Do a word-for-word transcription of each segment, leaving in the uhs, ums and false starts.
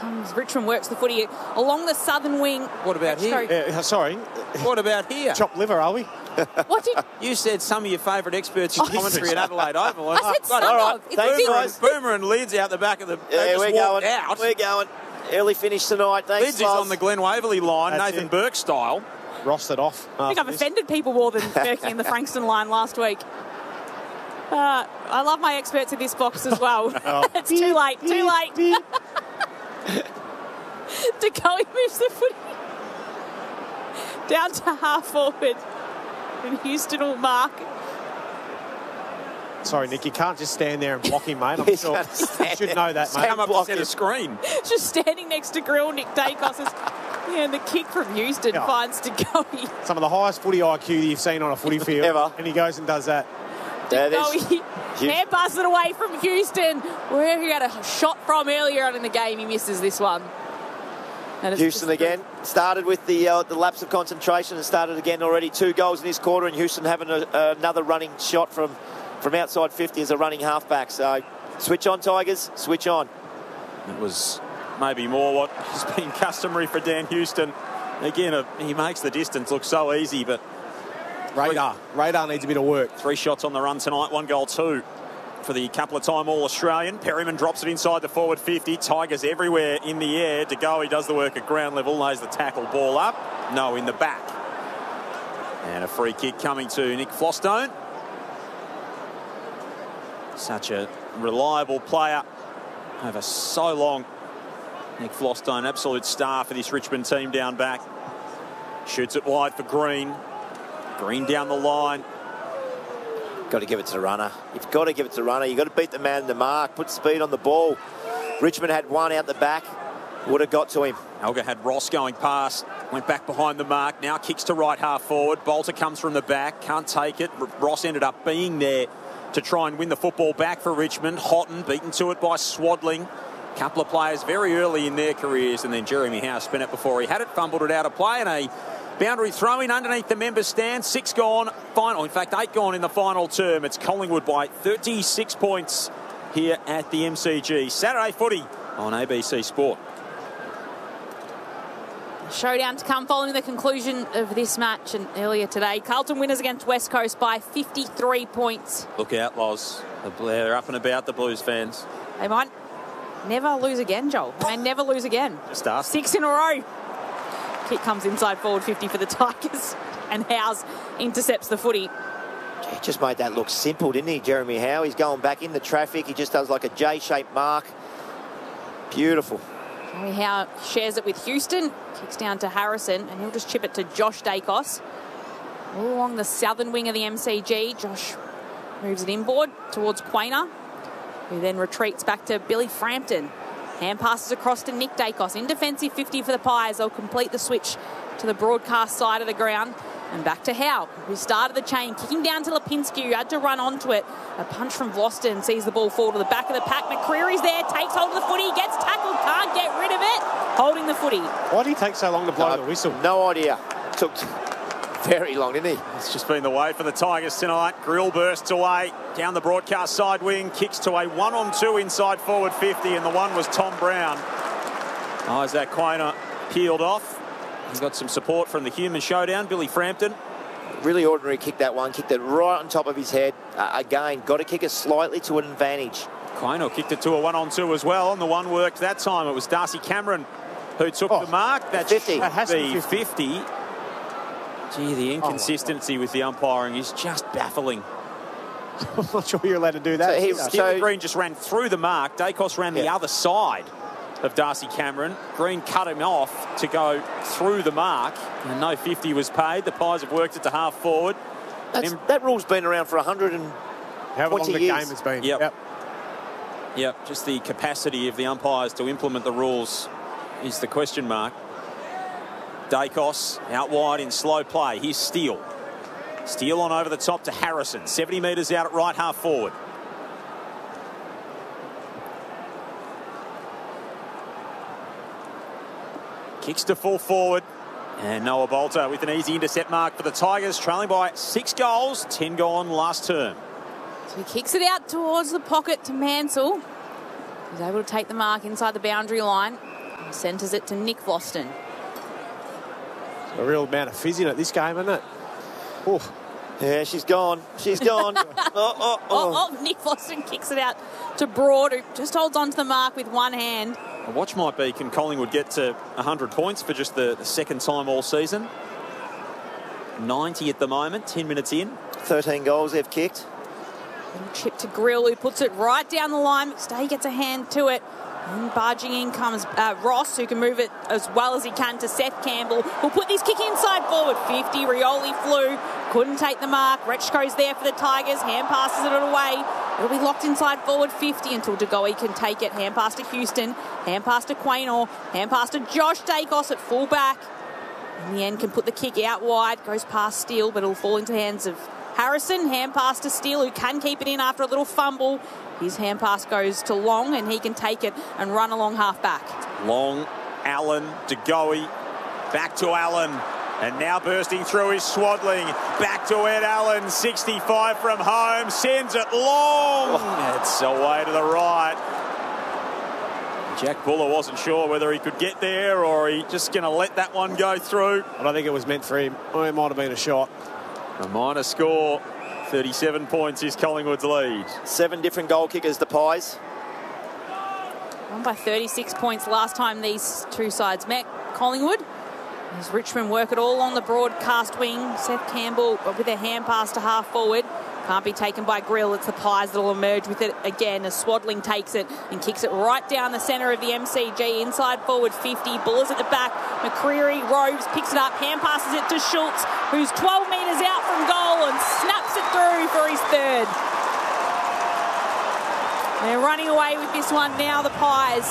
comes Richmond, works the footy along the southern wing. What about here? Uh, sorry. What about here? Chopped liver, are we? What did You said some of your favourite experts in commentary at Adelaide Oval. I said? Some All right. of. It's Boomer, Boomer's. and, Boomer and Lids out the back of the. Yeah, they just we're walked going. out. We're going. Early finish tonight. Thanks, Lids is Miles. on the Glen Waverley line, That's Nathan it. Burke style. Rostered off. I think I've offended people more than Berkey in the Frankston line last week. Uh, I love my experts in this box as well. Oh. It's too late, too late. DeCoey moves the footy down to half forward. And Houston will mark. Sorry, Nick, you can't just stand there and block him, mate. I'm He's sure gonna stand you should know that, mate. Come up to block centre him. screen. Just standing next to Grill, Nick Dacos is... Yeah, and the kick from Houston Yeah. finds DeCoey. Some of the highest footy I Q that you've seen on a footy field. Ever. And he goes and does that. Yeah, there's- DeCoey hair buzzing away from Houston, where he had a shot from earlier on in the game. He misses this one. And it's Houston just- again. Started with the uh, the lapse of concentration and started again already. Two goals in this quarter, and Houston having a, another running shot from, from outside fifty as a running halfback. So switch on, Tigers. Switch on. It was maybe more what has been customary for Dan Houston. Again, uh, he makes the distance look so easy, but Radar. Radar needs a bit of work. three shots on the run tonight, one goal, two for the couple of time All-Australian. Perryman drops it inside the forward fifty. Tigers everywhere in the air. DeGoey does the work at ground level, lays the tackle, ball up. No, in the back. And a free kick coming to Nick Flostone. Such a reliable player over so long. Nick Flostone, absolute star for this Richmond team down back. Shoots it wide for Green. Green down the line. Got to give it to the runner. You've got to give it to the runner. You've got to beat the man in the mark. Put speed on the ball. Richmond had one out the back. Would have got to him. Alga had Ross going past. Went back behind the mark. Now kicks to right half forward. Bolter comes from the back. Can't take it. Ross ended up being there to try and win the football back for Richmond. Houghton beaten to it by Swadling. Couple of players very early in their careers, and then Jeremy Howe spun it before he had it, fumbled it out of play, and a boundary throw in underneath the members' stand. Six gone, final, in fact, eight gone in the final term. It's Collingwood by thirty-six points here at the M C G. Saturday footy on A B C Sport. Showdown to come following the conclusion of this match and earlier today. Carlton winners against West Coast by fifty-three points. Look out, Loz. They're up and about, the Blues fans. They might never lose again, Joel. They may never lose again. Just ask. Six in a row. Kick comes inside forward fifty for the Tigers, and Howes intercepts the footy. He just made that look simple, didn't he, Jeremy Howe? He's going back in the traffic. He just does like a J-shaped mark. Beautiful. Jeremy Howe shares it with Houston, kicks down to Harrison, and he'll just chip it to Josh Dacos. All along the southern wing of the M C G, Josh moves it inboard towards Quainer, who then retreats back to Billy Frampton. Hand passes across to Nick Dacos. In defensive fifty for the Pies. They'll complete the switch to the broadcast side of the ground. And back to Howe, who started the chain, kicking down to Lipinski, who had to run onto it. A punch from Vlosten, sees the ball fall to the back of the pack. McCreary's there, takes hold of the footy, gets tackled, can't get rid of it. Holding the footy. Why did he take so long to blow No, the whistle? No idea. Took very long, didn't he? It's just been the way for the Tigers tonight. Grill bursts away down the broadcast side wing, kicks to a one on two inside forward fifty, and the one was Tom Brown. Isaac Quainer peeled off. He's got some support from the human showdown, Billy Frampton. Really ordinary kick, that one. Kicked it right on top of his head. Uh, again, got to kick it slightly to an advantage. Quainer kicked it to a one on two as well, and the one worked that time. It was Darcy Cameron who took Oh, the mark. That fifty. should That has to be be fifty. fifty. Gee, the inconsistency with the umpiring is just baffling. I'm not sure you're allowed to do that. So he- either. Stephen So- Green just ran through the mark. Dacos ran the Yeah. other side of Darcy Cameron. Green cut him off to go through the mark, and no fifty was paid. The Pies have worked it to half forward. That's, Em- that rule's been around for one hundred and However long twenty the years. game has been. Yep. Yep, just the capacity of the umpires to implement the rules is the question mark. Dacos out wide in slow play. Here's Steele. Steele on over the top to Harrison. seventy metres out at right half forward. Kicks to full forward. And Noah Bolter with an easy intercept mark for the Tigers, trailing by six goals, ten gone last term. So he kicks it out towards the pocket to Mansell. He's able to take the mark inside the boundary line. Centres it to Nick Voston. A real amount of fizz in it this game, isn't it? Oh, Yeah, she's gone. She's gone. oh, oh, oh. Oh, oh, Nick Voston kicks it out to Broad, who just holds on to the mark with one hand. A watch might be, can Collingwood get to one hundred points for just the, the second time all season? ninety at the moment, ten minutes in. thirteen goals they've kicked. Little chip to Grill, who puts it right down the line. McStay gets a hand to it. And barging in comes uh, Ross, who can move it as well as he can to Seth Campbell, who'll put this kick inside forward. fifty, Rioli flew, couldn't take the mark. Rechko's there for the Tigers, hand passes it away. It'll be locked inside forward fifty until De Goey can take it. Hand pass to Houston, hand pass to Quaynor, hand pass to Josh Dacos at full back. In the end, can put the kick out wide, goes past Steele, but it'll fall into the hands of Harrison. Hand pass to Steele, who can keep it in after a little fumble. His hand pass goes to Long, and he can take it and run along half back. Long, Allen, De Goey, back to Allen. And now bursting through is Swadling. Back to Ed Allen, sixty-five from home. Sends it long. Oh. It's away to the right. Jack Buller wasn't sure whether he could get there or he just going to let that one go through. I don't think it was meant for him. Oh, it might have been a shot. A minor score. thirty-seven points is Collingwood's lead. Seven different goal kickers, the Pies. Won by thirty-six points last time these two sides met. Collingwood. As Richmond work it all on the broadcast wing. Seth Campbell with a hand pass to half forward. Can't be taken by Grill. It's the Pies that will emerge with it again as Swadling takes it and kicks it right down the centre of the M C G. Inside forward fifty. Bullers at the back. McCreary, Robes picks it up. Hand passes it to Schultz, who's twelve metres out from goal and snaps it through for his third. They're running away with this one now, the Pies.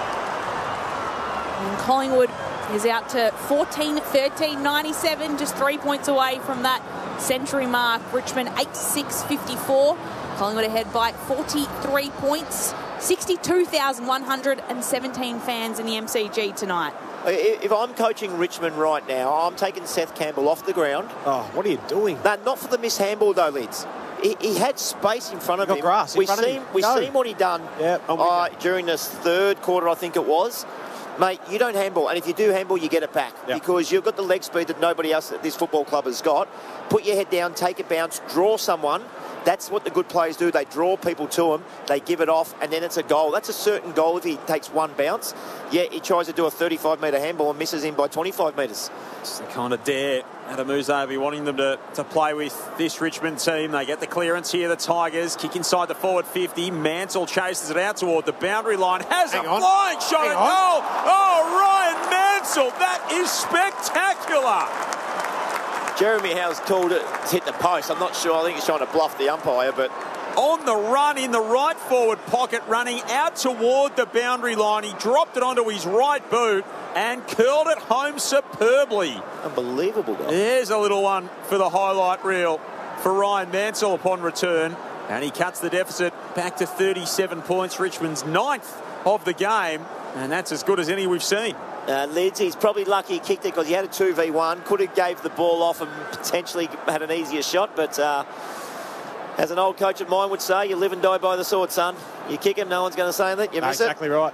And Collingwood is out to fourteen thirteen ninety-seven, just three points away from that century mark. Richmond eighty-six fifty-four. Collingwood ahead by forty-three points. sixty-two thousand one hundred seventeen fans in the M C G tonight. If I'm coaching Richmond right now, I'm taking Seth Campbell off the ground. Oh, what are you doing? No, not for the mishandball though, Lids. He, he had space in front of Got him. grass in we front of seen, him. we Go. seen what he done Yeah, I'm with uh, you. during this third quarter, I think it was. Mate, you don't handball, and if you do handball, you get it back Yep. because you've got the leg speed that nobody else at this football club has got. Put your head down, take a bounce, draw someone. That's what the good players do. They draw people to them, they give it off, and then it's a goal. That's a certain goal if he takes one bounce. Yeah, he tries to do a thirty-five metre handball and misses him by twenty-five metres. It's the kind of dare Adamuzo be wanting them to, to play with this Richmond team. They get the clearance here, the Tigers. Kick inside the forward fifty. Mansell chases it out toward the boundary line. Has Hang a on. flying shot Hang at on. goal. Oh, Ryan Mansell. That is spectacular. Jeremy Howe's called it, hit the post. I'm not sure. I think he's trying to bluff the umpire, but On the run in the right forward pocket, running out toward the boundary line. He dropped it onto his right boot and curled it home superbly. unbelievable goal. There's a little one for the highlight reel for Ryan Mansell upon return. And he cuts the deficit back to thirty-seven points. Richmond's ninth of the game. And that's as good as any we've seen. Uh, Lids, he's probably lucky he kicked it because he had a two v one. Could have gave the ball off and potentially had an easier shot. But uh, as an old coach of mine would say, you live and die by the sword, son. You kick him, no one's going to say anything. You No, miss exactly right.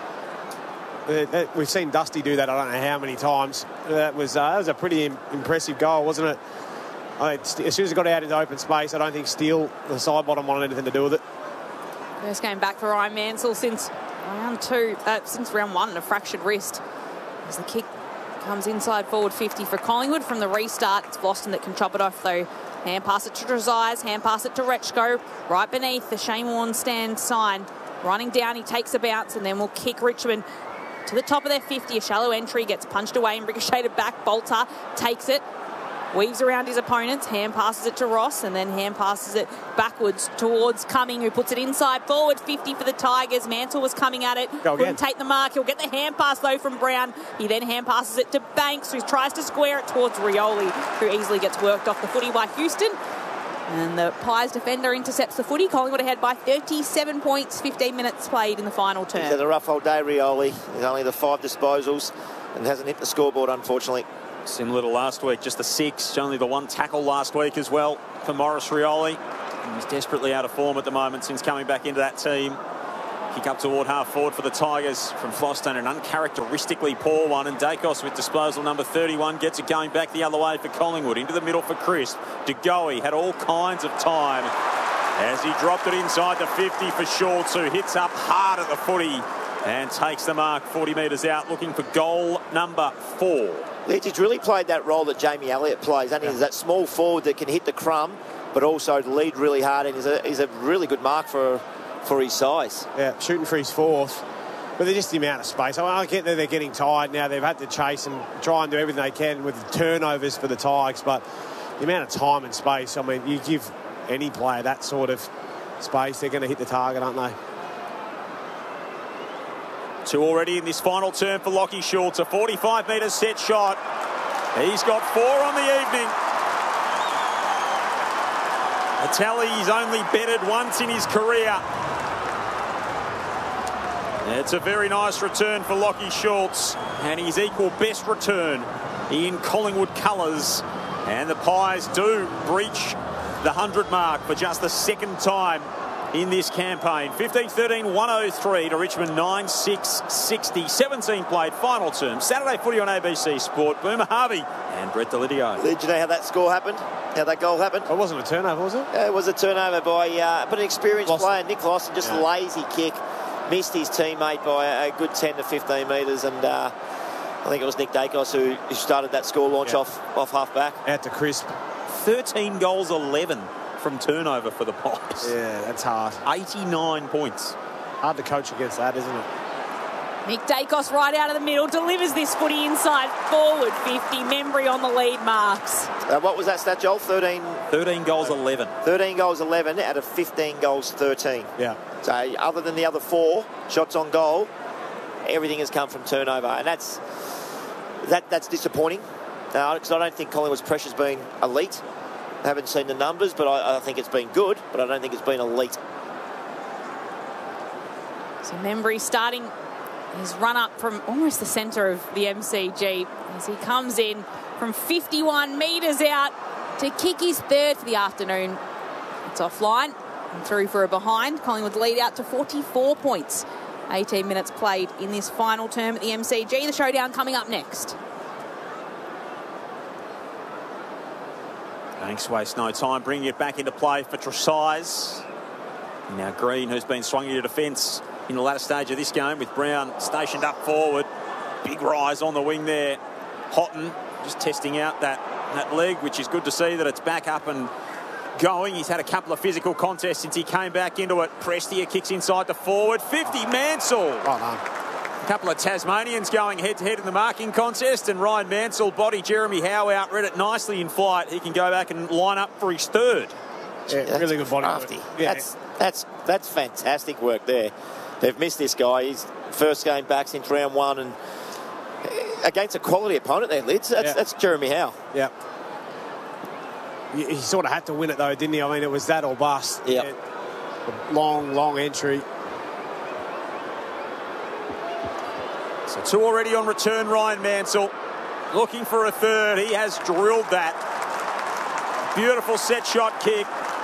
Uh, that- We've seen Dusty do that I don't know how many times. That was, uh, that was a pretty im- impressive goal, wasn't it? I, as soon as it got out into open space, I don't think Steele, the side bottom, wanted anything to do with it. First game back for Ryan Mansell since round two, uh, since round one, a fractured wrist. As the kick comes inside forward fifty for Collingwood from the restart. It's Boston that can chop it off though. Hand pass it to Dresize, hand pass it to Rechko, right beneath the Shane Warne stand sign. Running down, he takes a bounce and then will kick Richmond to the top of their fifty. A shallow entry, gets punched away and ricocheted back. Bolter takes it, weaves around his opponents, hand passes it to Ross and then hand passes it backwards towards Cumming, who puts it inside forward fifty for the Tigers. Mansell was coming at it, Go again. couldn't take the mark. He'll get the hand pass though from Brown. He then hand passes it to Banks, who tries to square it towards Rioli, who easily gets worked off the footy by Houston. And the Pies defender intercepts the footy. Collingwood ahead by thirty-seven points, fifteen minutes played in the final He's term. had a rough old day, Rioli. He's only the five disposals and hasn't hit the scoreboard, unfortunately. Similar to last week, just the six. Only the one tackle last week as well for Maurice Rioli. He's desperately out of form at the moment since coming back into that team. Kick up toward half forward for the Tigers from Flostone, an uncharacteristically poor one, and Dacos with disposal number thirty-one gets it going back the other way for Collingwood. Into the middle for Crisp. De Goey had all kinds of time as he dropped it inside the fifty for Shorts, who hits up hard at the footy and takes the mark forty metres out, looking for goal number four. He's really played that role that Jamie Elliott plays, and he's that small forward that can hit the crumb, but also lead really hard, and he's a, he's a really good mark for for his size. Yeah, shooting for his fourth. But they're just the amount of space. I, mean, I get that they're getting tired now. They've had to chase and try and do everything they can with the turnovers for the Tigers, but the amount of time and space, I mean, you give any player that sort of space, they're going to hit the target, aren't they? Two already in this final turn for Lachie Schultz. A forty-five metre set shot. He's got four on the evening. A tally he's only betted once in his career. It's a very nice return for Lachie Schultz, and his equal best return in Collingwood colours. And the Pies do breach the one hundred mark for just the second time in this campaign. fifteen thirteen, one oh three to Richmond, nine six sixty. seventeen played, final term. Saturday footy on A B C Sport. Boomer Harvey and Brett Delidio. Did you know how that score happened? How that goal happened? It wasn't a turnover, was it? Uh, it was a turnover by uh, but an experienced Lawson. player, Nick Lawson, just Yeah. a lazy kick. Missed his teammate by a good ten to fifteen metres, and uh, I think it was Nick Dacos who, who started that score launch Yeah. off, off half-back. Out to Crisp. thirteen goals, eleven from turnover for the Pies. Yeah, that's hard. eighty-nine points. Hard to coach against that, isn't it? Nick Dacos right out of the middle, delivers this footy inside forward fifty. Membry on the lead marks. Uh, what was that stat, Joel? thirteen, thirteen goals, eleven. thirteen goals, eleven out of fifteen goals, thirteen. Yeah. So other than the other four shots on goal, everything has come from turnover, and that's that that's disappointing. Because uh, I don't think Collingwood's pressure's been elite. I haven't seen the numbers, but I, I think it's been good, but I don't think it's been elite. So Membry starting his run up from almost the centre of the M C G as he comes in from fifty-one metres out to kick his third for the afternoon. It's offline and through for a behind. Collingwood lead out to forty-four points. eighteen minutes played in this final term at the M C G. The showdown coming up next. Banks waste no time bringing it back into play for Tresize. Now Green, who's been swung into defence in the latter stage of this game, with Brown stationed up forward. Big rise on the wing there. Houghton just testing out that, that leg, which is good to see that it's back up and going. He's had a couple of physical contests since he came back into it. Prestia kicks inside the forward. fifty, Mansell. Oh, no. A couple of Tasmanians going head-to-head in the marking contest, and Ryan Mansell body Jeremy Howe out, read it nicely in flight. He can go back and line up for his third. Yeah, That's really good body crafty. work. Yeah. That's, that's, that's fantastic work there. They've missed this guy. He's first game back since round one, and against a quality opponent there, Lids. That's, Yeah. that's Jeremy Howe. Yeah. He, he sort of had to win it, though, didn't he? I mean, it was that or bust. Yep. Yeah. Long, long entry. So two already on return, Ryan Mansell. Looking for a third. He has drilled that. Beautiful set shot kick.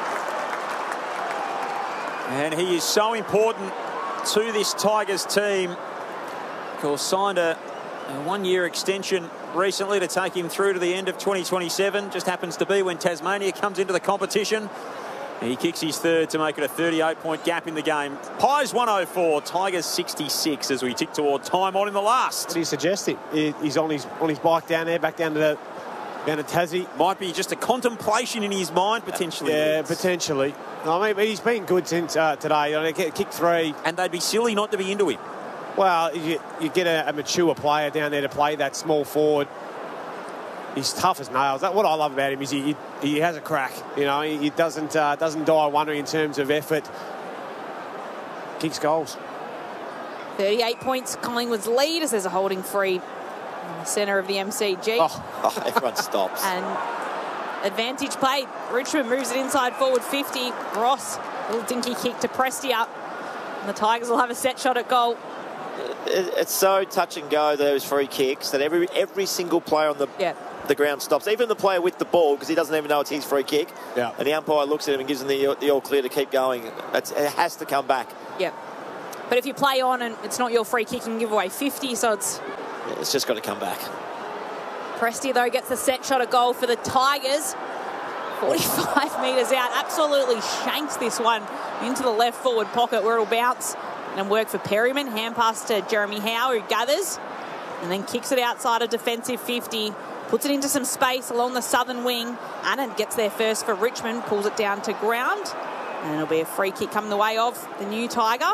And he is so important to this Tigers team. Of course, signed a, a one-year extension recently to take him through to the end of twenty twenty-seven. Just happens to be when Tasmania comes into the competition. He kicks his third to make it a thirty-eight point gap in the game. Pies one oh four, Tigers sixty-six as we tick toward time on in the last. What do you suggest? He, he's on his on his bike down there, back down to the, down to Tassie. Might be just a contemplation in his mind potentially. Yeah, potentially. I mean, he's been good since uh, today. I mean, kick three. And they'd be silly not to be into him. Well, you, you get a, a mature player down there to play that small forward. He's tough as nails. That, what I love about him is he, he, he has a crack. You know, he, he doesn't uh, doesn't die wondering in terms of effort. Kicks goals. thirty-eight points, Collingwood's lead as there's a holding free in the centre of the M C G. Oh, Oh, everyone stops. And advantage played. Richmond moves it inside forward fifty. Ross, little dinky kick to Prestia. And the Tigers will have a set shot at goal. It, it's so touch and go, those free kicks, that every every single player on the Yeah. the ground stops. Even the player with the ball, because he doesn't even know it's his free kick. Yeah. And the umpire looks at him and gives him the, the all clear to keep going. It's, it has to come back. Yep. But if you play on and it's not your free kick, you can give away fifty, so it's... Yeah, it's just got to come back. Presti, though, gets the set shot of goal for the Tigers. forty-five metres out. Absolutely shanks this one into the left forward pocket where it'll bounce and work for Perryman. Hand pass to Jeremy Howe, who gathers and then kicks it outside a defensive fifty. Puts it into some space along the southern wing. Annan gets there first for Richmond. Pulls it down to ground. And it'll be a free kick coming the way of the new Tiger.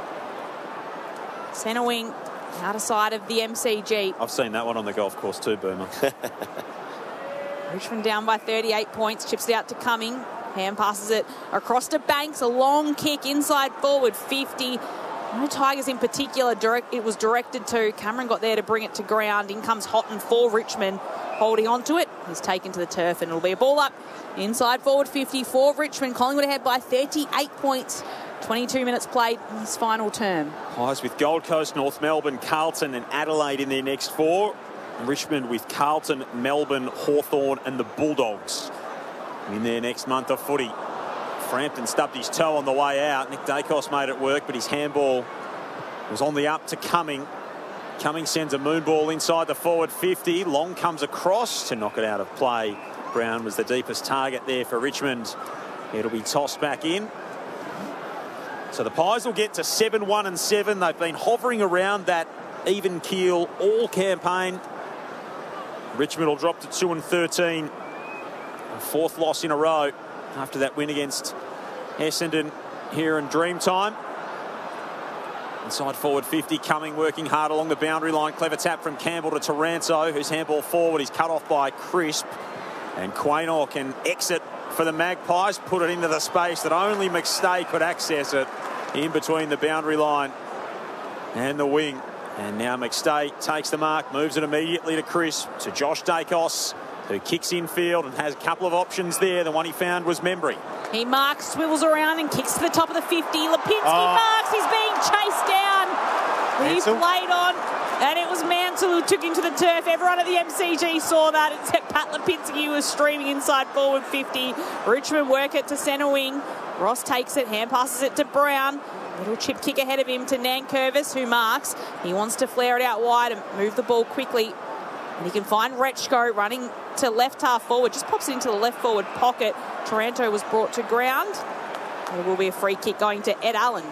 Centre wing, outer side of the M C G. I've seen that one on the golf course too, Boomer. Richmond down by thirty-eight points. Chips it out to Cumming. Hand passes it across to Banks. A long kick inside forward fifty. No Tigers in particular. Direct, it was directed to. Cameron got there to bring it to ground. In comes Houghton for Richmond. Holding on to it. He's taken to the turf and it'll be a ball up. Inside forward fifty for Richmond. Collingwood ahead by thirty-eight points. twenty-two minutes played in this final term. Pies with Gold Coast, North Melbourne, Carlton and Adelaide in their next four. Richmond with Carlton, Melbourne, Hawthorn and the Bulldogs in their next month of footy. Frampton stubbed his toe on the way out. Nick Dacos made it work, but his handball was on the up to Cumming. Cumming sends a moon ball inside the forward fifty. Long comes across to knock it out of play. Brown was the deepest target there for Richmond. It'll be tossed back in. So the Pies will get to seven, one and seven. They've been hovering around that even keel all campaign. Richmond will drop to two and thirteen. A fourth loss in a row after that win against Essendon here in Dreamtime. Inside forward fifty, Cumming working hard along the boundary line. Clever tap from Campbell to Taranto, whose handball forward is cut off by Crisp. And Quaynor can exit for the Magpies, put it into the space that only McStay could access it in between the boundary line and the wing. And now McStay takes the mark, moves it immediately to Crisp, to Josh Dacos, who kicks infield and has a couple of options there. The one he found was Membry. He marks, swivels around and kicks to the top of the fifty. Lipinski Oh. marks, he's being chased down. He Mansell? played on, and it was Mansell who took him to the turf. Everyone at the M C G saw that, except Pat Lipinski, who was streaming inside forward fifty. Richmond work it to centre wing. Ross takes it, hand passes it to Brown. Little chip kick ahead of him to Nankervis, who marks. He wants to flare it out wide and move the ball quickly. And he can find Rechko running to left half forward. Just pops it into the left forward pocket. Taranto was brought to ground. And it will be a free kick going to Ed Allen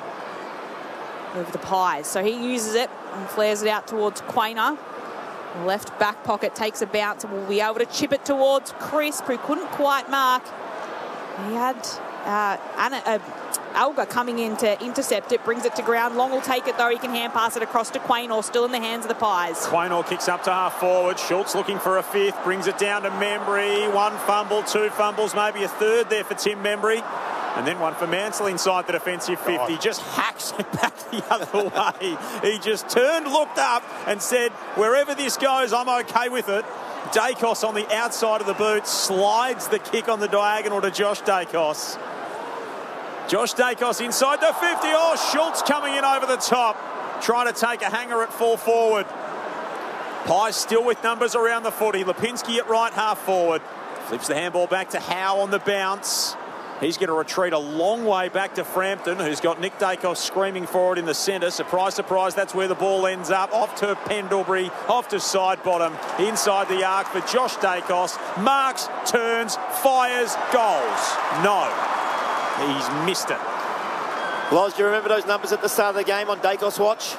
over the Pies. So he uses it and flares it out towards Quaynor. The left back pocket takes a bounce and will be able to chip it towards Crisp, who couldn't quite mark. He had uh, Anna, uh, Alga coming in to intercept it, brings it to ground. Long will take it though. He can hand pass it across to Quaynor, still in the hands of the Pies. Quaynor kicks up to half forward. Schultz looking for a fifth, brings it down to Membry. One fumble, two fumbles, maybe a third there for Tim Membry. And then one for Mansell inside the defensive fifty. Just hacks it back the other way. He just turned, looked up and said, wherever this goes, I'm okay with it. Dacos on the outside of the boot slides the kick on the diagonal to Josh Dacos. Josh Dacos inside the fifty. Oh, Schultz coming in over the top, trying to take a hanger at full forward. Pies still with numbers around the footy. Lipinski at right half forward. Flips the handball back to Howe on the bounce. He's going to retreat a long way back to Frampton, who's got Nick Dacos screaming forward in the centre. Surprise, surprise, that's where the ball ends up. Off to Pendlebury, off to side bottom, inside the arc for Josh Dacos. Marks, turns, fires, goals. No, he's missed it. Loz, do you remember those numbers at the start of the game on Dacos watch?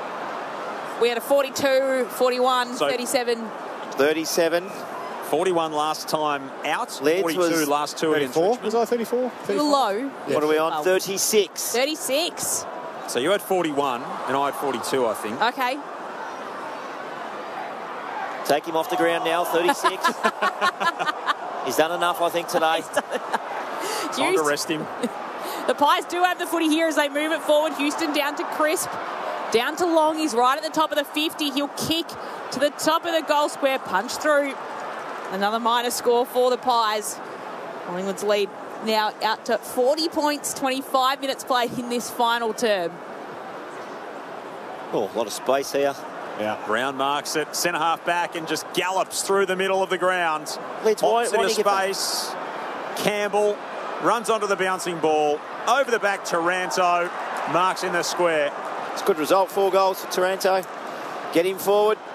We had a forty-two, forty-one, So- thirty-seven. thirty-seven. forty-one last time out, Leeds forty-two was last two against thirty-four? Richmond. Was I thirty-four? You were low. What are we on? Oh. thirty-six. thirty-six. So you had forty-one and I had forty-two, I think. Okay. Take him off the ground now, thirty-six. He's done enough, I think, today. Time to rest him. The Pies do have the footy here as they move it forward. Houston down to Crisp. Down to Long. He's right at the top of the fifty. He'll kick to the top of the goal square. Punch through. Another minor score for the Pies. Collingwood's lead now out to forty points, twenty-five minutes played in this final term. Oh, a lot of space here. Yeah. Brown marks it, centre half back, and just gallops through the middle of the ground. Leeds, why- Pops why into do you get that? space. Campbell runs onto the bouncing ball. Over the back, Taranto marks in the square. It's a good result, four goals for Taranto. Get him forward.